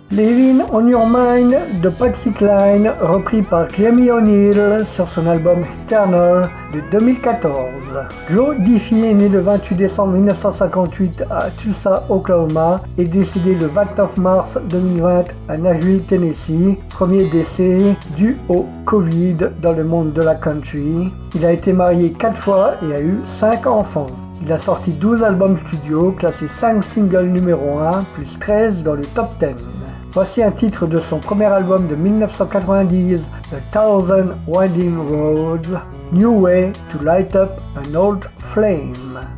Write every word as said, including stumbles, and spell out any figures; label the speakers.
Speaker 1: Living on Your Mind de Patsy Cline, repris par Clemmy O'Neil sur son album Eternal de deux mille quatorze. Joe Diffie est né le vingt-huit décembre mille neuf cent cinquante-huit à Tulsa, Oklahoma et décédé le vingt-neuf mars deux mille vingt à Nashville, Tennessee. Premier décès dû au Covid dans le monde de la country. Il a été marié quatre fois et a eu cinq enfants. Il a sorti douze albums studio, classé cinq singles numéro un, plus treize dans le top dix. Voici un titre de son premier album de mille neuf cent quatre-vingt-dix, The Thousand Winding Roads, New Way to Light Up an Old Flame.